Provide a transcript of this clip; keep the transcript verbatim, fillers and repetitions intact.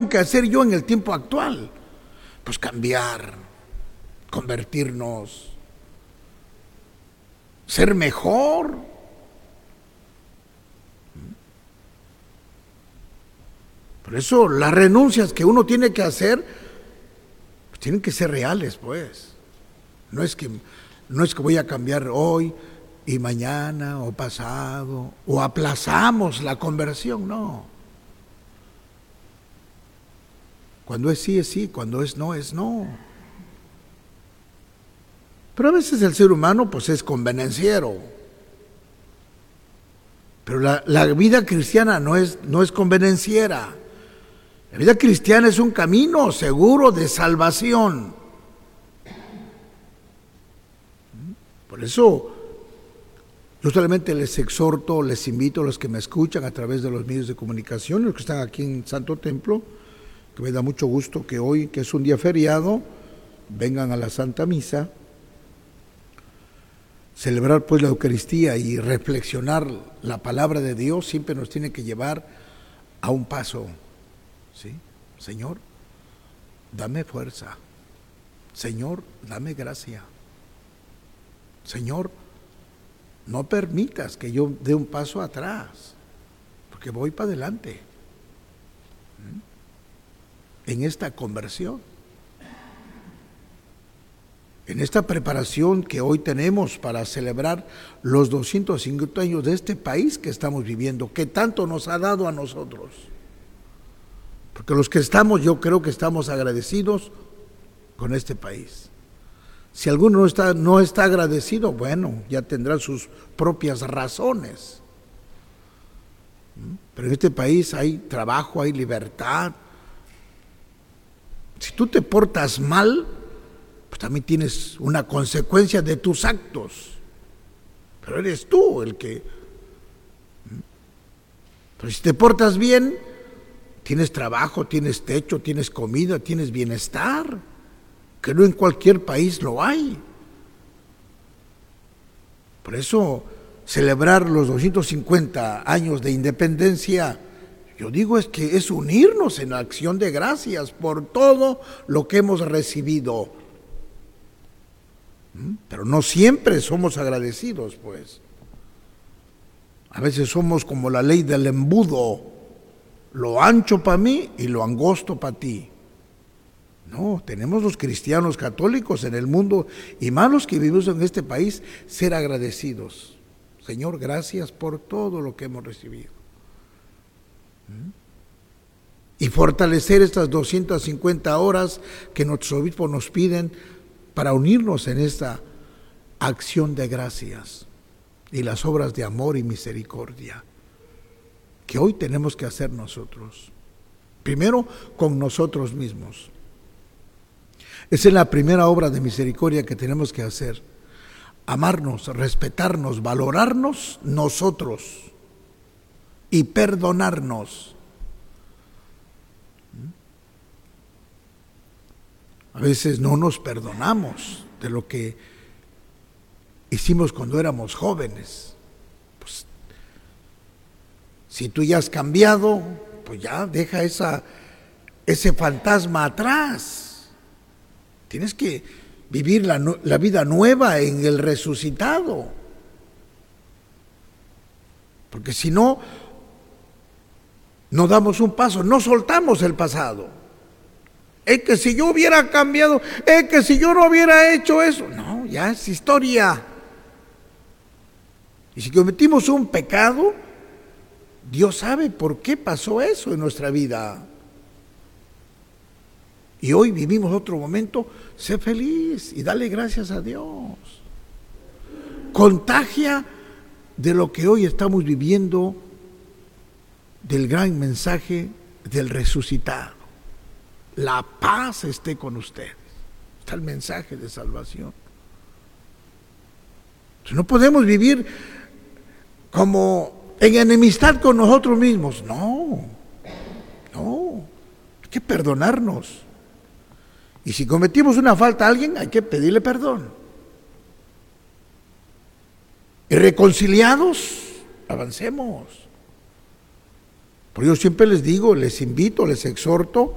tengo que hacer yo en el tiempo actual? Pues cambiar, convertirnos, ser mejor. Por eso las renuncias que uno tiene que hacer, pues tienen que ser reales, pues. No es que, no es que voy a cambiar hoy y mañana o pasado, o aplazamos la conversión, no. Cuando es sí, es sí, cuando es no, es no. Pero a veces el ser humano pues es convenenciero. Pero la, la vida cristiana no es, no es convenenciera. La vida cristiana es un camino seguro de salvación. Por eso yo solamente les exhorto, les invito a los que me escuchan a través de los medios de comunicación, los que están aquí en Santo Templo, que me da mucho gusto que hoy, que es un día feriado, vengan a la Santa Misa, celebrar pues la Eucaristía y reflexionar la palabra de Dios siempre nos tiene que llevar a un paso, ¿sí? Señor, dame fuerza. Señor, dame gracia. Señor, no permitas que yo dé un paso atrás, porque voy para adelante en esta conversión, en esta preparación que hoy tenemos para celebrar los doscientos cincuenta años de este país que estamos viviendo, que tanto nos ha dado a nosotros. Porque los que estamos, yo creo que estamos agradecidos con este país. Si alguno no está, no está agradecido, bueno, ya tendrá sus propias razones. Pero en este país hay trabajo, hay libertad. Si tú te portas mal, pues también tienes una consecuencia de tus actos. Pero eres tú el que... Pero si te portas bien, tienes trabajo, tienes techo, tienes comida, tienes bienestar, que no en cualquier país lo hay. Por eso, celebrar los doscientos cincuenta años de independencia, yo digo es que es unirnos en acción de gracias por todo lo que hemos recibido. Pero no siempre somos agradecidos, pues. A veces somos como la ley del embudo, lo ancho para mí y lo angosto para ti. No, tenemos los cristianos católicos en el mundo y más los que vivimos en este país, ser agradecidos. Señor, gracias por todo lo que hemos recibido. Y fortalecer estas doscientas cincuenta horas que nuestros obispos nos piden para unirnos en esta acción de gracias y las obras de amor y misericordia que hoy tenemos que hacer nosotros. Primero, con nosotros mismos. Esa es la primera obra de misericordia que tenemos que hacer. Amarnos, respetarnos, valorarnos nosotros y perdonarnos. A veces no nos perdonamos de lo que hicimos cuando éramos jóvenes. Pues, si tú ya has cambiado, pues ya deja esa, ese fantasma atrás. Tienes que vivir la, la vida nueva en el resucitado. Porque si no, no damos un paso, no soltamos el pasado. Es que si yo hubiera cambiado, es que si yo no hubiera hecho eso. No, ya es historia. Y si cometimos un pecado, Dios sabe por qué pasó eso en nuestra vida. Y hoy vivimos otro momento, sé feliz y dale gracias a Dios. Contagia de lo que hoy estamos viviendo, del gran mensaje del resucitado. La paz esté con ustedes. Está el mensaje de salvación. No podemos vivir como en enemistad con nosotros mismos. No, no, hay que perdonarnos. Y si cometimos una falta a alguien, hay que pedirle perdón. Y reconciliados, avancemos. Por eso siempre les digo, les invito, les exhorto